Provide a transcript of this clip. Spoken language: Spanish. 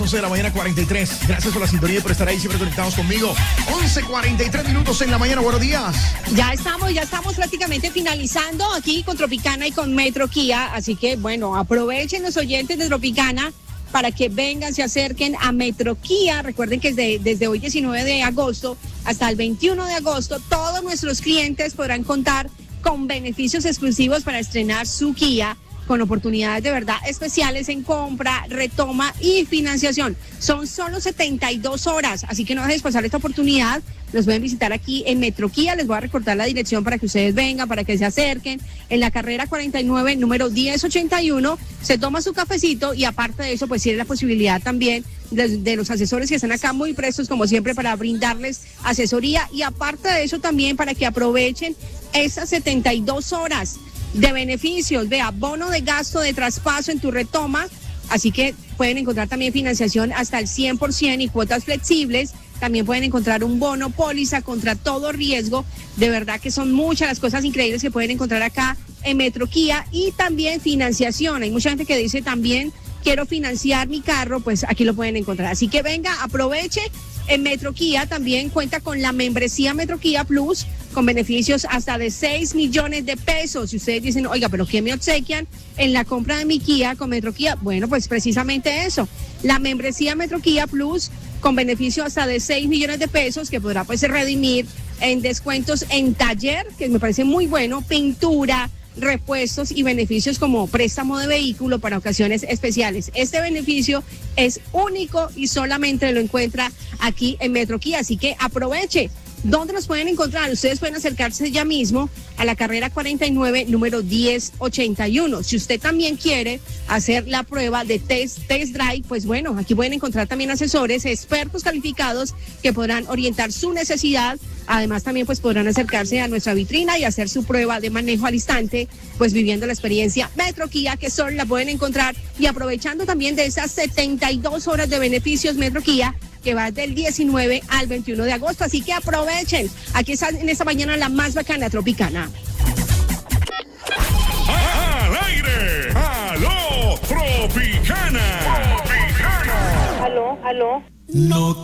11 de la mañana, 43. Gracias por la sintonía y por estar ahí siempre conectados conmigo. 11:43 minutos en la mañana. Buenos días. Ya estamos prácticamente finalizando aquí con Tropicana y con Metro Kia. Así que, bueno, aprovechen los oyentes de Tropicana para que vengan, se acerquen a Metro Kia. Recuerden que desde hoy 19 de agosto hasta el 21 de agosto, todos nuestros clientes podrán contar con beneficios exclusivos para estrenar su Kia, con oportunidades de verdad especiales en compra, retoma y financiación. Son solo 72 horas, así que no dejes pasar esta oportunidad. Nos pueden visitar aquí en Metro Kia. Les voy a recordar la dirección para que ustedes vengan, para que se acerquen. En la carrera 49, número 1081, se toma su cafecito y aparte de eso, pues tiene la posibilidad también de los asesores que están acá muy prestos, como siempre, para brindarles asesoría. Y aparte de eso también para que aprovechen esas 72 horas de beneficios. Vea, bono de gasto de traspaso en tu retoma. Así que pueden encontrar también financiación hasta el 100% y cuotas flexibles. También pueden encontrar un bono póliza contra todo riesgo. De verdad que son muchas las cosas increíbles que pueden encontrar acá en Metro Kia. Y también financiación. Hay mucha gente que dice también, quiero financiar mi carro, pues aquí lo pueden encontrar. Así que venga, aproveche. En Metro Kia también cuenta con la membresía Metro Kia Plus, con beneficios hasta de 6 millones de pesos. Si ustedes dicen, oiga, pero ¿qué me obsequian en la compra de mi Kia con Metro Kia? Bueno, pues precisamente eso. La membresía Metro Kia Plus, con beneficio hasta de 6 millones de pesos, que podrá pues redimir en descuentos en taller, que me parece muy bueno, pintura, repuestos y beneficios como préstamo de vehículo para ocasiones especiales. Este beneficio es único y solamente lo encuentra aquí en Metro Kia, así que aproveche. ¿Dónde nos pueden encontrar? Ustedes pueden acercarse ya mismo a la carrera 49, número 1081. Si usted también quiere hacer la prueba de test drive, pues bueno, aquí pueden encontrar también asesores, expertos calificados que podrán orientar su necesidad. Además, también pues podrán acercarse a nuestra vitrina y hacer su prueba de manejo al instante, pues viviendo la experiencia Metro Kia, que solo la pueden encontrar y aprovechando también de esas 72 horas de beneficios Metro Kia, que va del 19 al 21 de agosto. Así que aprovechen. Aquí está en esta mañana la más bacana Tropicana. ¡Al aire! ¡Aló, Tropicana! ¡Tropicana! Aló. No